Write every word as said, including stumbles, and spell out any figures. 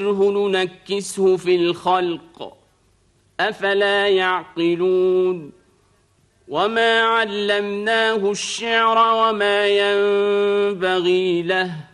ننكسه في الخلق أفلا يعقلون وما علمناه الشعر وما ينبغي له